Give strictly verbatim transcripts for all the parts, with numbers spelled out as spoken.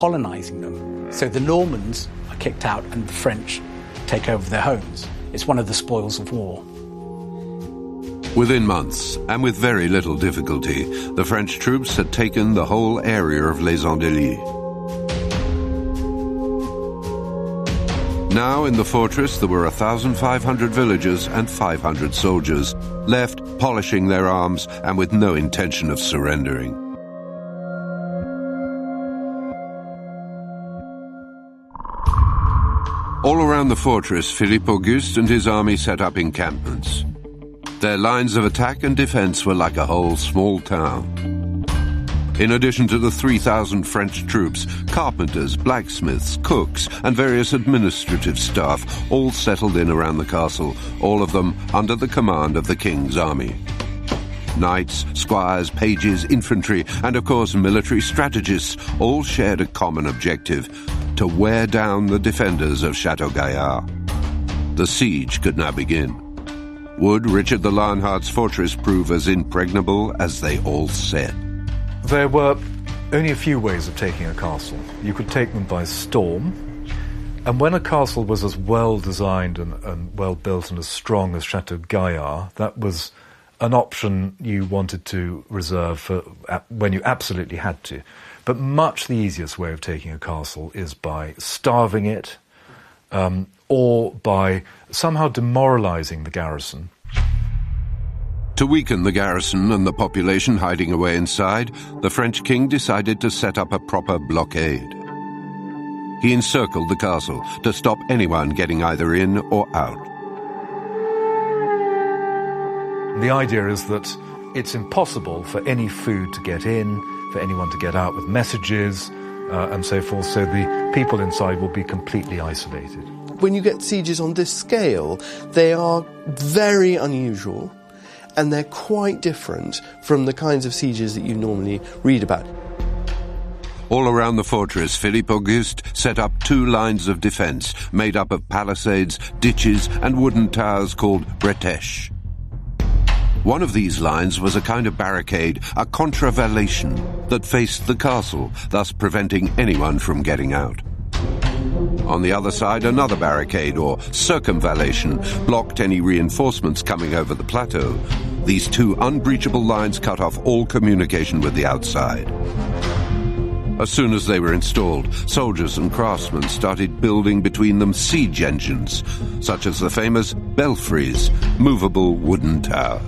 colonising them. So the Normans are kicked out and the French take over their homes. It's one of the spoils of war. Within months, and with very little difficulty, the French troops had taken the whole area of Les Andelys. Now in the fortress there were one thousand five hundred villagers and five hundred soldiers, left polishing their arms and with no intention of surrendering. All around the fortress, Philippe Auguste and his army set up encampments. Their lines of attack and defense were like a whole small town. In addition to the three thousand French troops, carpenters, blacksmiths, cooks, and various administrative staff all settled in around the castle, all of them under the command of the king's army. Knights, squires, pages, infantry, and of course military strategists all shared a common objective: to wear down the defenders of Chateau Gaillard. The siege could now begin. Would Richard the Lionheart's fortress prove as impregnable as they all said? There were only a few ways of taking a castle. You could take them by storm, and when a castle was as well designed and, and well built and as strong as Chateau Gaillard, that was an option you wanted to reserve for when you absolutely had to. But much the easiest way of taking a castle is by starving it, um, or by somehow demoralizing the garrison. To weaken the garrison and the population hiding away inside, the French king decided to set up a proper blockade. He encircled the castle to stop anyone getting either in or out. The idea is that it's impossible for any food to get in, for anyone to get out with messages, uh, and so forth, so the people inside will be completely isolated. When you get sieges on this scale, they are very unusual, and they're quite different from the kinds of sieges that you normally read about. All around the fortress, Philippe Auguste set up two lines of defense made up of palisades, ditches, and wooden towers called bretèches. One of these lines was a kind of barricade, a contravallation, that faced the castle, thus preventing anyone from getting out. On the other side, another barricade, or circumvallation, blocked any reinforcements coming over the plateau. These two unbreachable lines cut off all communication with the outside. As soon as they were installed, soldiers and craftsmen started building between them siege engines, such as the famous belfries, movable wooden towers.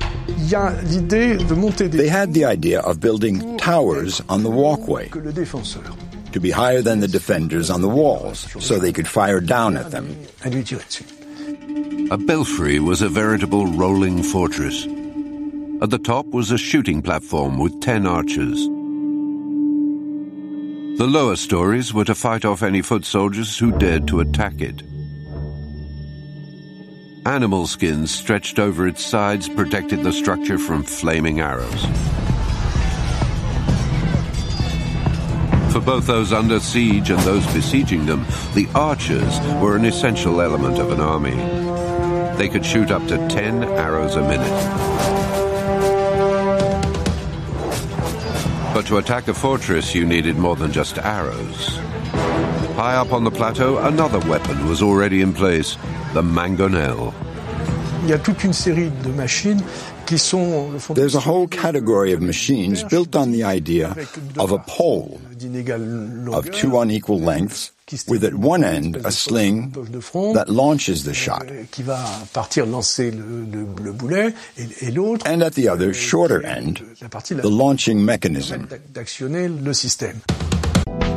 They had the idea of building towers on the walkway, to be higher than the defenders on the walls, so they could fire down at them. A belfry was a veritable rolling fortress. At the top was a shooting platform with ten archers. The lower stories were to fight off any foot soldiers who dared to attack it. Animal skins stretched over its sides protected the structure from flaming arrows. For both those under siege and those besieging them, the archers were an essential element of an army. They could shoot up to ten arrows a minute. But to attack a fortress, you needed more than just arrows. High up on the plateau, another weapon was already in place, the mangonel. There's a whole category of machines built on the idea of a pole of two unequal lengths, with at one end a sling that launches the shot, and at the other, shorter end, the launching mechanism.